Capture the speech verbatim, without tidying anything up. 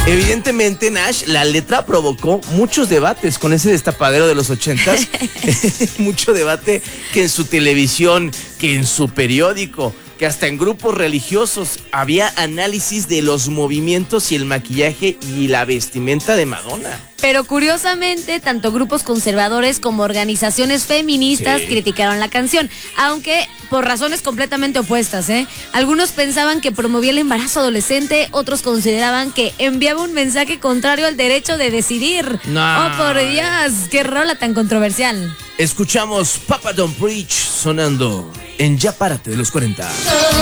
Evidentemente, Nash, la letra provocó muchos debates con ese destapadero de los ochentas. Mucho debate que en su televisión, que en su periódico, que hasta en grupos religiosos había análisis de los movimientos y el maquillaje y la vestimenta de Madonna. Pero curiosamente, tanto grupos conservadores como organizaciones feministas sí. criticaron la canción, aunque por razones completamente opuestas, ¿eh? Algunos pensaban que promovía el embarazo adolescente, otros consideraban que enviaba un mensaje contrario al derecho de decidir. No. ¡Oh, por Dios! ¡Qué rola tan controversial! Escuchamos Papa Don't Preach sonando en Ya Párate de los cuarenta.